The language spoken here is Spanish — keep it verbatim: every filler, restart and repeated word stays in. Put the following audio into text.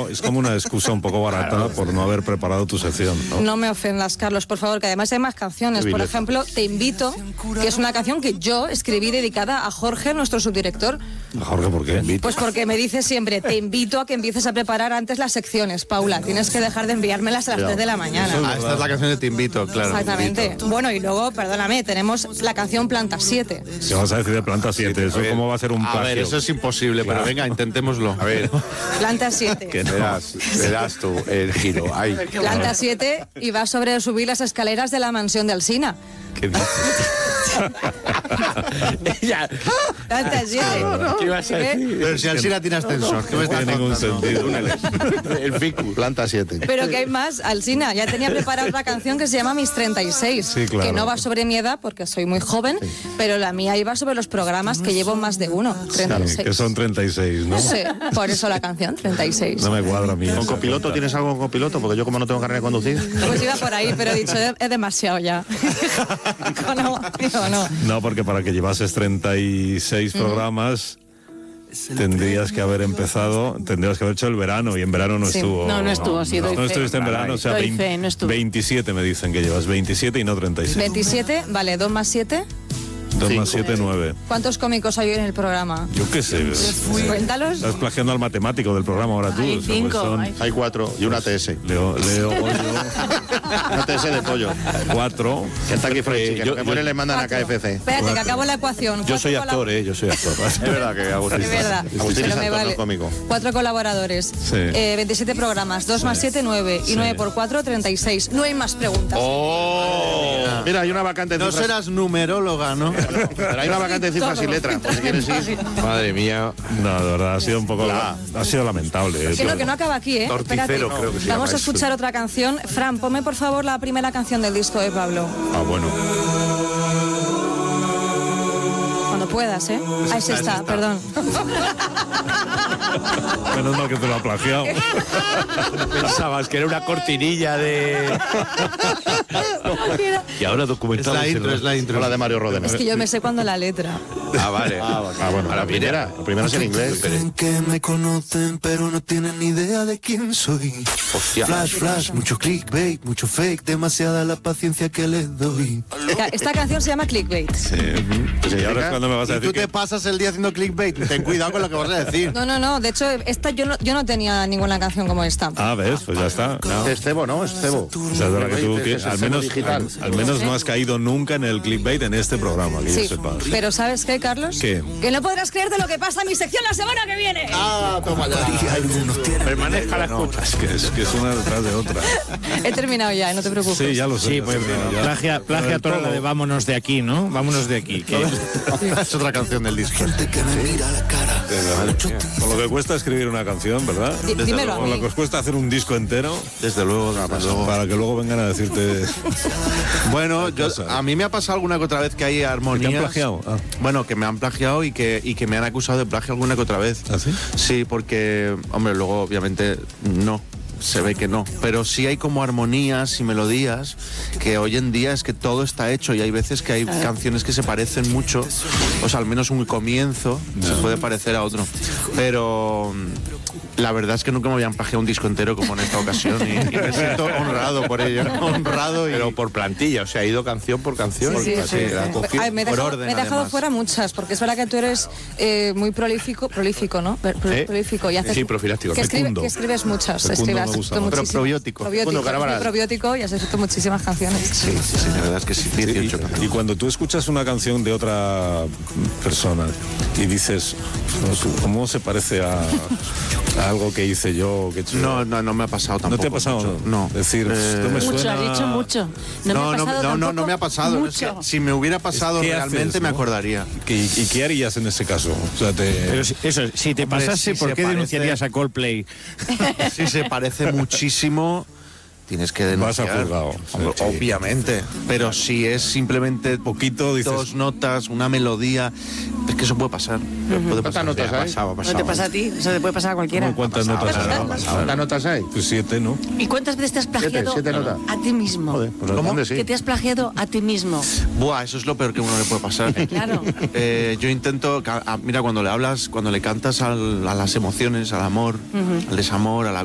como, es como una excusa un poco barata claro, por no haber preparado tu sección, ¿no? No me ofendas, Carlos, por favor, que además hay más canciones. Por ejemplo, Te invito, que es una canción que yo escribí dedicada a Jorge, nuestro subdirector. ¿A Jorge por qué? Pues porque me dice siempre, te invito a que empieces a preparar antes las secciones, Paula. Tienes que dejar de enviármelas a las tres de la mañana. Ah, esta es la canción de Te invito, claro. Exactamente. Bueno, y luego, perdóname, tenemos la canción Planta siete. Si vas a decir de Planta siete, ¿eso ver, cómo va a ser un plagio? A ver, eso es imposible, claro. Pero venga, intentémoslo. A ver. Planta siete. Que verás, verás tú el giro. Ahí. Planta siete y va sobre subir las escaleras de la mansión de Alsina. ¿Qué dices? Ya. Planta siete. No, no. ¿Qué ibas a decir? Pero si Alsina tiene ascensor, ¿qué me no tiene ningún sentido. El ficus. Planta siete. Pero que hay más, Alsina. Ya tenía preparada otra canción que se llama Mis treinta y seis. Sí, claro. Que no va sobre mi edad, porque soy muy joven, sí. Pero la mía iba sobre los programas que llevo más de uno. treinta y seis. Sí, que son treinta y seis, ¿no? Sí, por eso la canción, treinta y seis. No me cuadra a mí. ¿Con copiloto tienes algo con copiloto? Porque yo como no tengo carnet de conducir. Pues iba por ahí, pero he dicho, es demasiado ya. no, digo, no. No, porque para que llevases treinta y seis mm. programas tendrías que haber empezado, tendrías que haber hecho el verano, y en verano no sí. estuvo. No, no estuvo, sí, doy No, no estuviste en verano, o sea, doy veinte, fe, no estuvo. veintisiete me dicen que llevas, veintisiete y no treinta y seis. veintisiete, vale, dos más siete. dos más siete, nueve. ¿Cuántos cómicos hay en el programa? Yo qué sé. Cuéntalos. Estás plagiando al matemático del programa ahora tú. Hay cinco. O sea, pues son, hay... hay cuatro y una T S. Leo, Leo, Pollo. Una T S de pollo. Cuatro. Kentucky Fried Chicken. Yo, que muere le mandan cuatro. a K F C. Espérate, cuatro. Que acabo la ecuación. Yo soy actor, ¿eh? Yo soy actor. Es verdad que Agustín es verdad. Agustín es actor, vale. no cómico. Cuatro colaboradores. Sí. Eh, veintisiete programas. dos sí. más siete, nueve. Y nueve sí. por cuatro, treinta y seis. No hay más preguntas. ¡Oh! Mira, hay una vacante de No cifras. serás numeróloga, ¿no? Pero hay una vacante de cifras y letras, por si quieres ir. Madre mía. No, de verdad, ha sido un poco... La, ha sido lamentable. Que no, que no acaba aquí, ¿eh? Torticero, creo que se Vamos llama a escuchar eso. Otra canción. Fran, ponme por favor la primera canción del disco de Pablo. Ah, bueno. Cuando puedas, ¿eh? Ahí se está, perdón. Menos mal que te lo ha plagiado. Pensabas que era una cortinilla de... Y ahora documentado. Es la intro, es la intro. La de Mario Rodena. Es que yo me sé cuando la letra. Ah, vale. Ah, bueno. A la primera. La primera es en inglés. Creen que me conocen, pero no tienen ni idea de quién soy. Hostia. Flash, flash, mucho clickbait, mucho fake, demasiada la paciencia que les doy. Esta canción se llama Clickbait. Sí. Pues y ahora es cuando me vas a decir tú te que... pasas el día haciendo clickbait. Ten cuidado con lo que vas a decir. No, no, no. De hecho, esta yo no, yo no tenía ninguna canción como esta. Ah, ¿ves? Pues ya está. No. Es cebo, ¿no? Es cebo. O sea, es verdad que tú, que Es al cebo menos, digital. al, al menos no has caído nunca en el clickbait en este programa, que Sí, yo sepa. pero ¿sabes qué, Carlos? ¿Qué? Que no podrás creerte lo que pasa en mi sección la semana que viene. Ah, toma ya. Permanezca la escucha. Es que, es que es una detrás de otra. He terminado ya, no te preocupes. Sí, ya lo sé. Sí, pues ya. plagia, plagia toda la de vámonos de aquí, ¿no? Vámonos de aquí. Que... Es otra canción del disco. Que me mira la cara. Con lo que cuesta escribir una canción, ¿verdad? D- dímelo a Con lo mí. que os cuesta hacer un disco entero, Desde luego, desde luego. para que luego vengan a decirte... Bueno, yo, a mí me ha pasado alguna que otra vez que hay armonías. ¿Que te han plagiado? Ah. Bueno, que me han plagiado y que, y que me han acusado de plagio alguna que otra vez. ¿Ah, sí? Sí, porque, hombre, luego obviamente no. Se ve que no, pero sí hay como armonías y melodías que hoy en día es que todo está hecho y hay veces que hay canciones que se parecen mucho, o sea, al menos un comienzo se puede parecer a otro, pero la verdad es que nunca me habían plagiado un disco entero como en esta ocasión y, y me siento honrado por ello, honrado y... Pero por plantilla, o sea, ha ido canción por canción. Sí, sí, Así, sí. la ha cogido Ay, me he por dejado, orden, me he dejado además. fuera muchas, porque es verdad que tú eres eh, muy prolífico, prolífico, ¿no? Pro- pro- ¿Eh? Prolífico. Y haces, Sí, profiláctico. que, escribe- Fecundo. que escribes muchas. Fecundo Escribes, me has gusta escrito más. Pero muchísimas- probiótico. Probiótico, Fecundo, Carabaras. es muy probiótico y has escrito muchísimas canciones. Sí, sí, sí, la verdad es que sí, dieciocho canciones. Y cuando tú escuchas una canción de otra persona y dices, ¿cómo se parece a, a algo que hice yo? Que he hecho? No, no, no me ha pasado tampoco. ¿No te ha pasado? mucho, No. Decir, Eh, esto me Mucho, suena... has dicho mucho. No, No, me ha no, pasado no, no, no tampoco me ha pasado. Es que mucho. si me hubiera pasado ¿Qué realmente haces, me no? acordaría. ¿Qué- ¿Y qué harías en ese caso? O sea, te... Pero si- eso, si te Hombre, pasase, si ¿por se qué parece- denunciarías a Coldplay? Si se parece muchísimo, tienes que Vas a denunciar. juzgado. Hombre, Sí. Obviamente. Pero si es simplemente Poquito, dices... dos notas, una melodía, es que eso puede pasar. Puede pasar. notas hay? Pasado, No pasado. te pasa a ti, eso te puede pasar a cualquiera. ¿Cómo ¿Cuántas notas pasado, hay? pasado. ¿Cuántas notas hay? Pues siete, ¿no? ¿Y cuántas veces te has plagiado siete notas. a ti mismo? Joder, pues ¿Cómo? responde, sí. Que te has plagiado a ti mismo. Buah, eso es lo peor que a uno le puede pasar. Claro. Eh, yo intento, ca- a- mira, cuando le hablas, cuando le cantas al- a las emociones, al amor, al desamor, a la